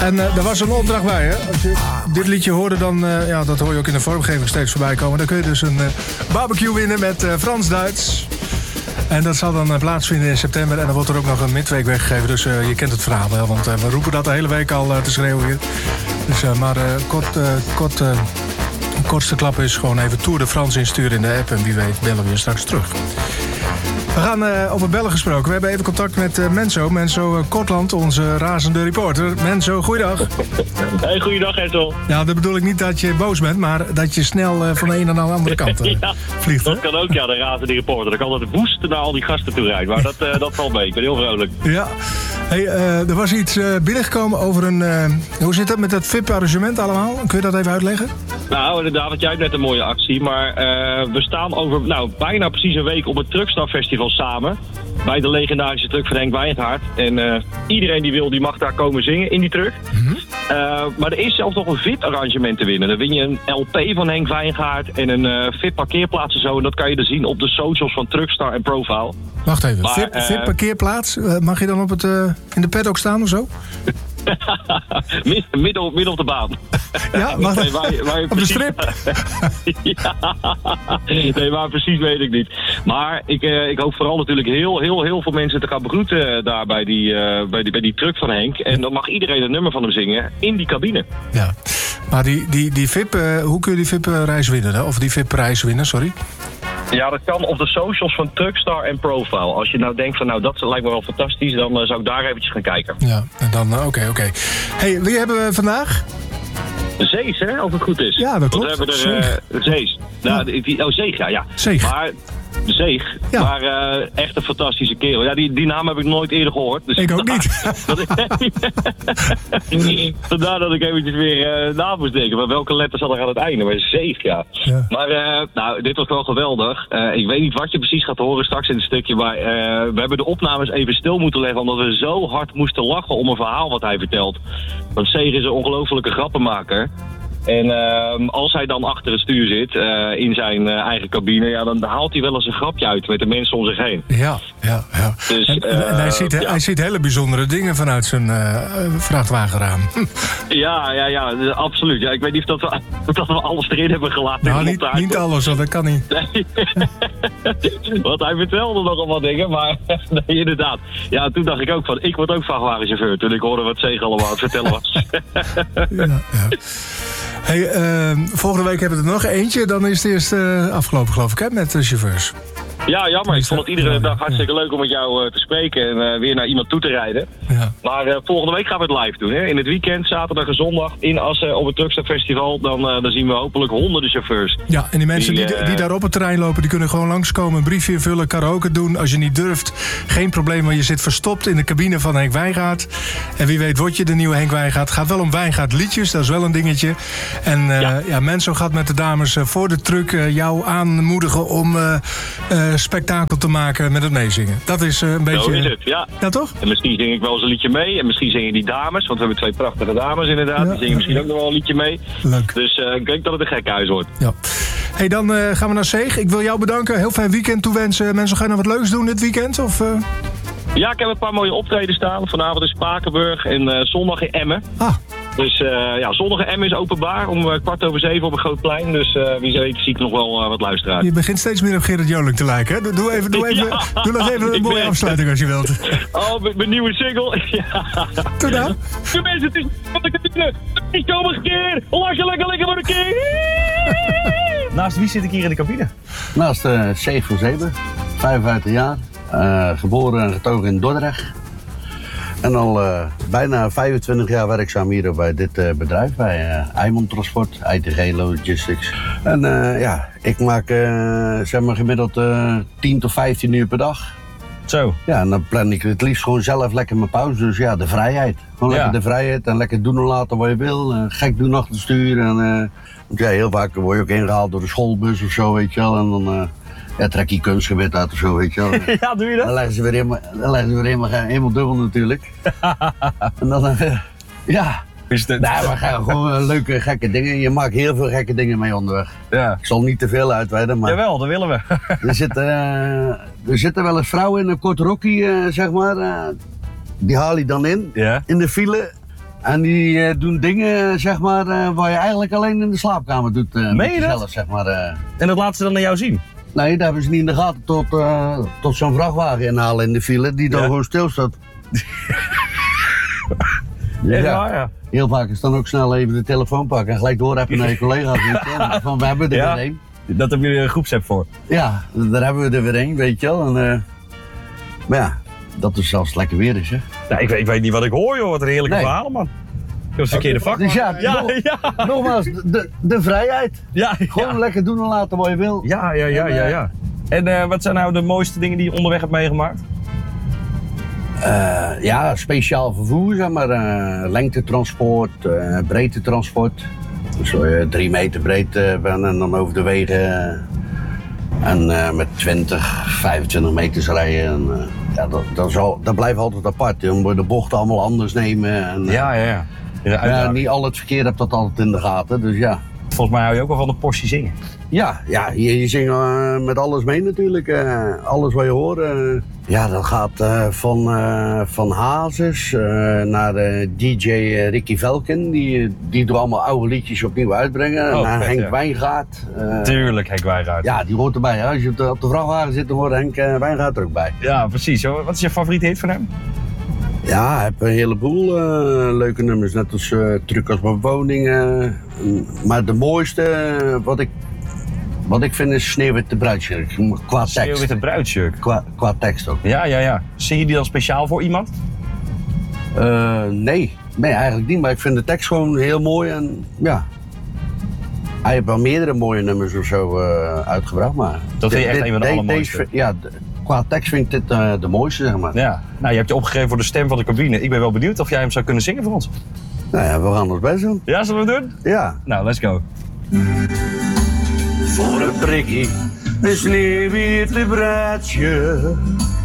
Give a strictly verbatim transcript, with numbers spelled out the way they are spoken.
En uh, daar was een opdracht bij, hè. Als je dit liedje hoorde, dan... Uh, ja, dat hoor je ook in de vormgeving steeds voorbij komen. Dan kun je dus een uh, barbecue winnen met uh, Frans-Duits. En dat zal dan uh, plaatsvinden in september. En dan wordt er ook nog een midweek weggegeven. Dus uh, je kent het verhaal wel. Want uh, we roepen dat de hele week al uh, te schreeuwen hier. Dus, uh, maar uh, kort... Uh, kort uh, de kortste klap is gewoon even Tour de France insturen in de app. En wie weet bellen we je straks terug. We gaan uh, over bellen gesproken. We hebben even contact met uh, Menzo. Menzo uh, Kortland, onze razende reporter. Menzo, goeiedag. Hey, goeiedag, Ethel. Ja, dat bedoel ik niet dat je boos bent, maar dat je snel uh, van de ene naar de andere kant uh, ja, vliegt. Dat hè? Kan ook, ja, de razende reporter. Dan kan dat woest naar al die gasten toe rijden. Maar dat, uh, dat valt mee. Ik ben heel vrolijk. Ja. Hey, uh, er was iets uh, binnengekomen over een... Uh, hoe zit dat met dat V I P-arrangement allemaal? Kun je dat even uitleggen? Nou, inderdaad, want jij hebt net een mooie actie. Maar uh, we staan over nou, bijna precies een week op het Truckstar Festival samen. Bij de legendarische truck van Henk Wijngaard. En uh, iedereen die wil, die mag daar komen zingen in die truck. Mm-hmm. Uh, maar er is zelfs nog een V I P-arrangement te winnen. Dan win je een L P van Henk Wijngaard en een uh, V I P-parkeerplaats en zo. En dat kan je dan zien op de socials van Truckstar en Profile. Wacht even, maar, V I P-parkeerplaats? Uh, mag je dan op het, uh, in de paddock staan of zo? midden, midden op de baan. Ja, mag nee, waar, waar je op precies... de strip? Ja. Nee, maar precies weet ik niet. Maar ik, uh, ik hoop vooral natuurlijk heel, heel, heel veel mensen te gaan begroeten uh, daar bij die, uh, bij, die, bij die truck van Henk. En dan mag iedereen een nummer van hem zingen in die cabine. Ja, maar die, die, die V I P, uh, hoe kun je die V I P-reis winnen? Hè? Of die V I P-prijs winnen, sorry? Ja, dat kan op de socials van Truckstar en Profile. Als je nou denkt van nou dat lijkt me wel fantastisch, dan uh, zou ik daar eventjes gaan kijken. Ja, en dan oké, uh, oké. Okay, okay. Hey, wie hebben we vandaag? Zees, hè, als het goed is. Ja, dat klopt. Want we hebben er uh, Zees. Ja. Nou, die, oh, Zeeg, ja, ja. Zeeg. Maar... Zeeg, ja. Maar uh, echt een fantastische kerel. Ja, die, die naam heb ik nooit eerder gehoord. Dus ik ook niet. Vandaar dat ik eventjes weer uh, na moest denken. Maar welke letters zat er aan het einde? Maar Zeeg, ja. ja. Maar uh, nou, dit was wel geweldig. Uh, ik weet niet wat je precies gaat horen straks in het stukje. Maar uh, we hebben de opnames even stil moeten leggen. Omdat we zo hard moesten lachen om een verhaal wat hij vertelt. Want Zeeg is een ongelofelijke grappenmaker. En uh, als hij dan achter het stuur zit, uh, in zijn uh, eigen cabine, ja, dan haalt hij wel eens een grapje uit met de mensen om zich heen. Ja, ja, ja. Dus, en, uh, en hij, ziet, ja. hij ziet hele bijzondere dingen vanuit zijn uh, vrachtwagenraam. Ja, ja, ja, absoluut. Ja, ik weet niet of dat we, dat we alles erin hebben gelaten. Nou, niet, niet alles, want dat kan niet. Nee. Want hij vertelde nogal wat dingen, maar nee, inderdaad. Ja, toen dacht ik ook van, ik word ook vrachtwagenchauffeur toen ik hoorde wat Zeeg allemaal aan het vertellen was. Ja, ja. Hey, uh, volgende week hebben we er nog eentje. Dan is het eerst uh, afgelopen, geloof ik, hè, met de chauffeurs. Ja, jammer. Ik vond het iedere dag hartstikke leuk om met jou uh, te spreken en uh, weer naar iemand toe te rijden. Ja. Maar uh, volgende week gaan we het live doen. Hè? In het weekend, zaterdag en zondag in Assen op het Truckstar Festival. Dan, uh, dan zien we hopelijk honderden chauffeurs. Ja, en die mensen die, die, uh, die daar op het terrein lopen, die kunnen gewoon langskomen, een briefje invullen, karaoke doen. Als je niet durft, geen probleem, want je zit verstopt in de cabine van Henk Wijngaard. En wie weet word je de nieuwe Henk Wijngaard. Het gaat wel om Wijngaard liedjes, dat is wel een dingetje. En uh, ja. ja, Menzo gaat met de dames uh, voor de truck uh, jou aanmoedigen om uh, uh, spektakel te maken met het meezingen. Dat is uh, een beetje... Zo is het, ja. Ja, toch? En misschien zing ik wel eens een liedje mee. En misschien zingen die dames, want we hebben twee prachtige dames inderdaad. Ja, die zingen ja, misschien ja. ook nog wel een liedje mee. Leuk. Dus uh, ik denk dat het een gekhuis wordt. Ja. Hey, dan uh, gaan we naar Zeeg. Ik wil jou bedanken. Heel fijn weekend toewensen. Mensen, gaan nog wat leuks doen dit weekend? Of, uh... Ja, ik heb een paar mooie optreden staan. Vanavond in Spakenburg en uh, zondag in Emmen. Ah. Dus uh, ja, zondag in Emmen is openbaar om uh, kwart over zeven op een groot plein. Dus uh, wie weet zie ik nog wel uh, wat luisteraars. Je begint steeds meer op Gerrit Joling te lijken, hè? Doe, even, doe, even, ja. doe nog even een mooie ben... afsluiting als je wilt. Oh, met mijn nieuwe single. Ja. Doe dan. De mensen, het is van de cabine. Ik kom een keer. Lach je lekker lekker voor een keer. Naast wie zit ik hier in de cabine? Naast uh, Zeeg van Zeven, vijfenvijftig jaar. Uh, geboren en getogen in Dordrecht. En al uh, bijna vijfentwintig jaar werkzaam hier bij dit uh, bedrijf, bij uh, Eimond Transport, I T G Logistics. En uh, ja, ik maak uh, zeg maar gemiddeld uh, tien tot vijftien uur per dag. Zo. Ja, en dan plan ik het liefst gewoon zelf lekker mijn pauze. Dus ja, de vrijheid. Gewoon ja. lekker de vrijheid en lekker doen en laten wat je wil. Uh, gek doen achter het stuur. En, uh, want ja, heel vaak word je ook ingehaald door de schoolbus of zo, weet je wel. En dan... Uh, Ja, trek je kunstgebit uit of zo, weet je wel. Ja, doe je dat? Dan leggen ze weer helemaal, dan leggen ze weer helemaal, helemaal dubbel natuurlijk. En dan, uh, ja. Is het... Nee, maar ga gewoon uh, leuke, gekke dingen. Je maakt heel veel gekke dingen mee onderweg. Ja. Ik zal niet te veel uitweiden, maar... Jawel, dat willen we. er, zitten, uh, er zitten wel eens vrouwen in een kort rokje, uh, zeg maar. Uh, die haal je dan in, ja. in de file. En die uh, doen dingen, zeg maar, uh, waar je eigenlijk alleen in de slaapkamer doet. Uh, Meen je dat? Zelf, zeg maar. Uh. En dat laten ze dan naar jou zien? Nee, dat hebben ze niet in de gaten tot, uh, tot zo'n vrachtwagen inhalen in de file die dan ja. gewoon stilstaat. Ja, ja. ja. Heel vaak is dan ook snel even de telefoon pakken en gelijk doorrappen naar je collega's. Van, we hebben er ja, weer één. Dat hebben jullie een groepsapp voor. Ja, daar hebben we er weer één, weet je wel. En, uh, maar ja, dat is zelfs lekker weer is, hè. Nou, ik, weet, ik weet niet wat ik hoor, joh. Wat een heerlijke nee. verhalen, man. Ik was een verkeerde vak. Dus ja, ja, nog, ja. nogmaals, de, de vrijheid. Ja, Gewoon ja. lekker doen en laten wat je wil. Ja, ja, ja, en, ja. ja. En uh, wat zijn nou de mooiste dingen die je onderweg hebt meegemaakt? Uh, ja, speciaal vervoer, zeg maar. Uh, lengtetransport, uh, breedtetransport. Dus je drie meter breed uh, bent en dan over de wegen. Uh, en uh, met twintig, vijfentwintig meters rijden. En, uh, ja, dat, dat, zal, dat blijft altijd apart. Je moet de bochten allemaal anders nemen. En, uh, ja, ja, ja. ja, ja niet al het verkeer hebt dat altijd in de gaten, dus ja. Volgens mij hou je ook wel van de portie zingen. Ja, ja je, je zingt uh, met alles mee natuurlijk. Uh, alles wat je hoort. Uh, ja, dat gaat uh, van, uh, van Hazes uh, naar uh, D J Ricky Velken. Die, die doet allemaal oude liedjes opnieuw uitbrengen. Oh, naar vet, Henk ja. Wijngaard. Uh, Tuurlijk, Henk Wijngaard. Ja, die hoort erbij. Hè? Als je op de, op de vrachtwagen zit, dan hoort Henk uh, Wijngaard er ook bij. Ja, precies. Wat is je favoriete hit van hem? Ja, ik heb een heleboel uh, leuke nummers. Net als uh, Truc als mijn woning. Uh, maar de mooiste, uh, wat ik Wat ik vind is Sneeuwwitte bruidsjurk, qua tekst. Sneeuwwitte bruidsjurk? Qua, qua tekst ook. Ja, ja, ja. Zing je die dan speciaal voor iemand? Uh, nee, nee eigenlijk niet, maar ik vind de tekst gewoon heel mooi en ja. Hij heeft wel meerdere mooie nummers of zo uh, uitgebracht, maar... Dat vind je echt dit, een van de dit, allermooiste? Deze, ja, de, qua tekst vind ik dit uh, de mooiste, zeg maar. Ja, nou je hebt je opgegeven voor de stem van de cabine. Ik ben wel benieuwd of jij hem zou kunnen zingen voor ons. Nou ja, we gaan ons best doen. Ja, zullen we het doen? Ja. Nou, let's go. Voor een prikkie, een sneeuwwitte bruidsje,